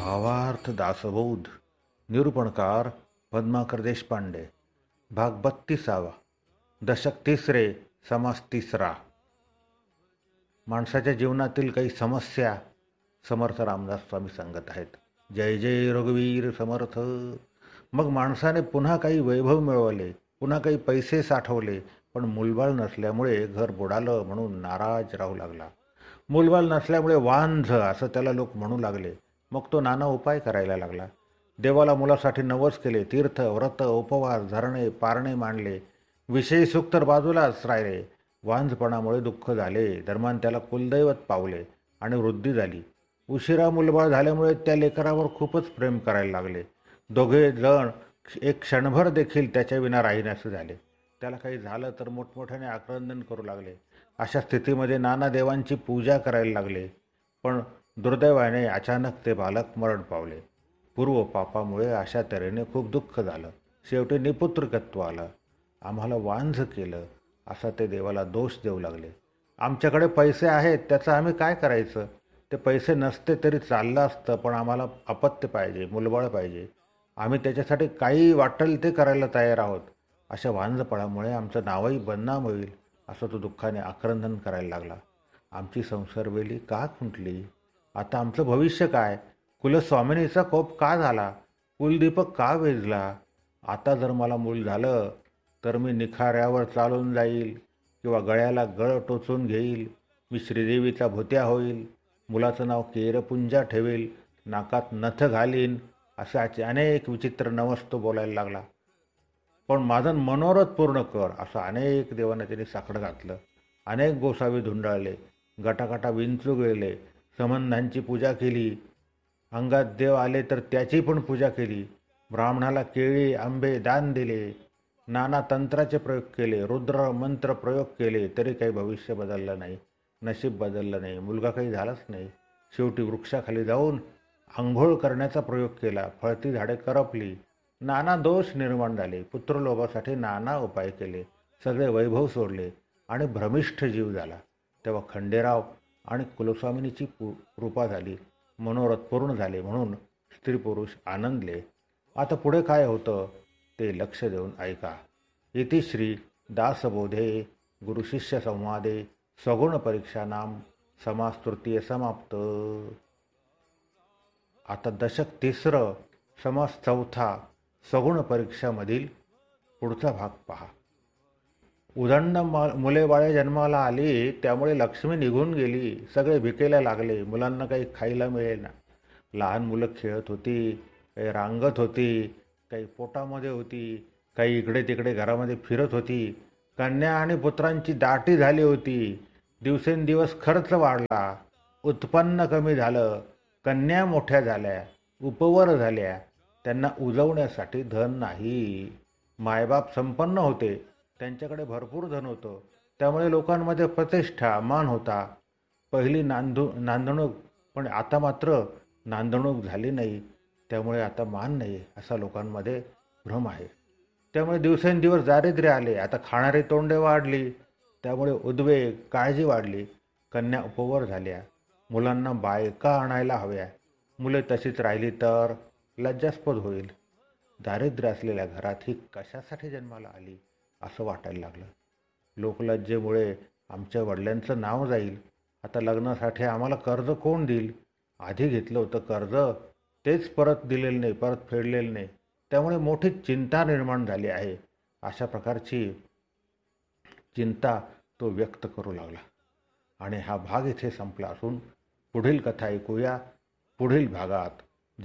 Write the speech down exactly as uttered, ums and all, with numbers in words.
भावार्थ दासबोध निरूपणकार पद्माकर देशपांडे. भाग बत्तीसावा. दशक तिसरे. समास तिसरा. माणसाच्या जीवनातील काही समस्या समर्थ रामदास स्वामी सांगत आहेत. जय जय रघुवीर समर्थ. मग माणसाने पुन्हा काही वैभव मिळवले, पुन्हा काही पैसे साठवले, पण मूलबाळ नसल्यामुळे घर बुडालं म्हणून नाराज राहू लागला. मूलबाळ नसल्यामुळे वांझ असं त्याला लोक म्हणू लागले. मग तो नाना उपाय करायला लागला. देवाला मुलासाठी नवस केले, तीर्थ व्रत उपवास धरणे पारणे मांडले. विषयी सुख तर बाजूलाच राहिले. वांझपणामुळे दुःख झाले. दरम्यान त्याला कुलदैवत पावले आणि वृद्धी झाली. उशिरा मुलबाळ झाल्यामुळे त्या लेकरावर खूपच प्रेम करायला लागले. दोघे जण एक क्षणभर देखील त्याच्या विना राहीनासे झाले. त्याला काही झालं तर मोठमोठ्याने आक्रंदन करू लागले. अशा स्थितीमध्ये नाना देवांची पूजा करायला लागले. पण दुर्दैवाने अचानक ते बालक मरण पावले. पूर्व पापामुळे अशा तऱ्हेने खूप दुःख झालं. शेवटी निपुत्रकत्व आलं. आम्हाला वांझ केलं असा ते देवाला दोष देऊ लागले. आमच्याकडे पैसे आहेत, त्याचं आम्ही काय करायचं? ते पैसे नसते तरी चाललं असतं, पण आम्हाला अपत्य पाहिजे, मुलबाळ पाहिजे. आम्ही त्याच्यासाठी काही वाटेल ते करायला तयार आहोत. अशा वांझपणामुळे आमचं नावही बदनाम होईल असं तो दुःखाने आक्रंदन करायला लागला. आमची संसारवेली का खुंटली? आता आमचं भविष्य काय? कुलस्वामिनीचा कोप का झाला? कुलदीपक का वेझला? आता जर मला मूल झालं तर मी निखाऱ्यावर चालून जाईल किंवा गळ्याला गळ टोचून घेईल. मी श्रीदेवीचा भोत्या होईल. मुलाचं नाव केरपुंजा ठेवेल. नाकात नथ घालीन. असे अनेक विचित्र नवस तो बोलायला लागला. पण माझं मनोरथ पूर्ण कर असं अनेक देवांना त्यांनी साकडं घातलं. अनेक गोसावी धुंडाळले. गटागटा विंचू गेले. संबंधांची पूजा केली. अंगात देव आले तर त्याची पण पूजा केली. ब्राह्मणाला केळी आंबे दान दिले. नाना तंत्राचे प्रयोग केले. रुद्र मंत्र प्रयोग केले, तरी काही भविष्य बदललं नाही. नशीब बदललं नाही. मुलगा काही झालाच नाही. शेवटी वृक्षाखाली जाऊन आंघोळ करण्याचा प्रयोग केला. फळती झाडे करपली. नाना दोष निर्माण झाले. पुत्रलोभासाठी नाना उपाय केले. सगळे वैभव सोडले आणि भ्रमिष्ठ जीव झाला. तेव्हा खंडेराव आणि कुलस्वामिनीची कृपा झाली. मनोरथ पूर्ण झाले म्हणून स्त्री पुरुष आनंदले. आता पुढे काय होतं ते लक्ष देऊन ऐका. इति श्री दासबोधे गुरुशिष्य संवादे सगुण परीक्षा नाम समास तृतीय समाप्त. आता दशक तिसरं समास चौथा सगुण परीक्षामधील पुढचा भाग पहा. उदंड मुले बाळे जन्माला आली, त्यामुळे लक्ष्मी निघून गेली. सगळे भिकेला लागले. मुलांना काही खायला मिळेना. लहान मुलं खेळत होती, काही रांगत होती, काही पोटामध्ये होती, काही इकडे तिकडे घरामध्ये फिरत होती. कन्या आणि पुत्रांची दाटी झाली होती. दिवसेंदिवस खर्च वाढला. उत्पन्न कमी झालं. कन्या मोठ्या झाल्या, उपवर झाल्या. त्यांना उजवण्यासाठी धन नाही. मायबाप संपन्न होते. त्यांच्याकडे भरपूर धन होतं. त्यामुळे लोकांमध्ये प्रतिष्ठा मान होता. पहिली नांदू नांदणूक पण आता मात्र नांदणूक झाली नाही. त्यामुळे आता मान नाही असा लोकांमध्ये भ्रम आहे. त्यामुळे दिवसेंदिवस दारिद्र्य आले. आता खाणारी तोंडे वाढली. त्यामुळे उद्वेग काळजी वाढली. कन्या उपवर झाल्या. मुलांना बायका आणायला हव्या. मुले तशीच राहिली तर लज्जास्पद होईल. दारिद्र्य असलेल्या घरात ही कशासाठी जन्माला आली असं वाटायला लागलं. लोकलज्जेमुळे आमच्या वडिलांचं नाव जाईल. आता लग्नासाठी आम्हाला कर्ज कोण देईल? आधी घेतलं होतं कर्ज, तेच परत दिलेलं नाही, परत फेडलेलं नाही. त्यामुळे मोठी चिंता निर्माण झाली आहे. अशा प्रकारची चिंता तो व्यक्त करू लागला. आणि हा भाग इथे संपला असून पुढील कथा ऐकूया पुढील भागात.